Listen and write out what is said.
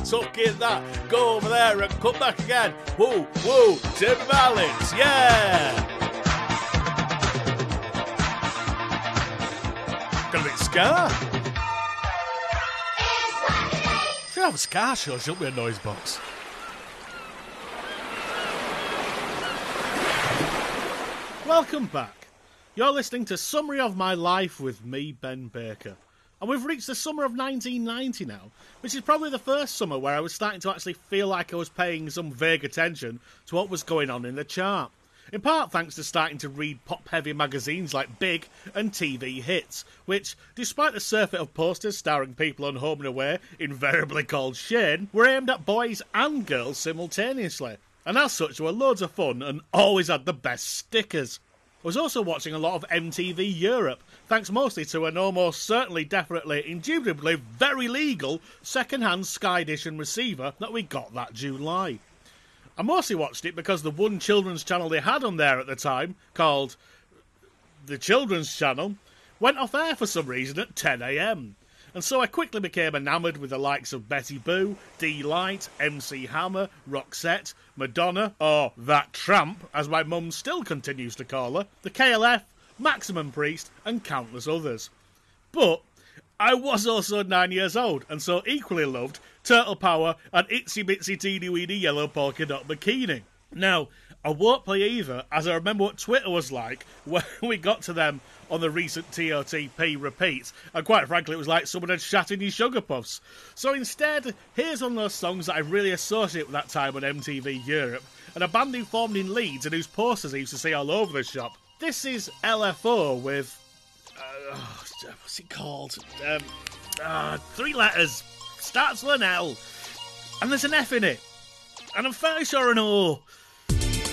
tuck in that, go over there and come back again. Woo, woo, Tim Valens, yeah! Got a bit of ska. Should have a ska show, shouldn't we, a noise box? Welcome back. You're listening to Summary of My Life with me, Ben Baker. And we've reached the summer of 1990 now, which is probably the first summer where I was starting to actually feel like I was paying some vague attention to what was going on in the chart. In part thanks to starting to read pop-heavy magazines like Big and TV Hits, which, despite the surfeit of posters starring people on Home and Away, invariably called Shane, were aimed at boys and girls simultaneously. And as such, were loads of fun and always had the best stickers. I was also watching a lot of MTV Europe, thanks mostly to an almost certainly, definitely, indubitably very legal second-hand Sky Edition receiver that we got that July. I mostly watched it because the one children's channel they had on there at the time, called the Children's Channel, went off air for some reason at 10 a.m. And so I quickly became enamoured with the likes of Betty Boo, D-Light, MC Hammer, Roxette, Madonna, or That Tramp, as my mum still continues to call her, the KLF, Maximum Priest, and countless others. But I was also 9 years old, and so equally loved Turtle Power and Itsy Bitsy Teeny Weeny Yellow Polka Dot Bikini. Now, I won't play either, as I remember what Twitter was like when we got to them on the recent TOTP repeats, and quite frankly it was like someone had shat in your Sugar Puffs. So instead, here's one of those songs that I really associate with that time on MTV Europe, and a band who formed in Leeds and whose posters I used to see all over the shop. This is LFO with... what's it called? 3 letters. Starts with an L. And there's an F in it. And I'm fairly sure an O.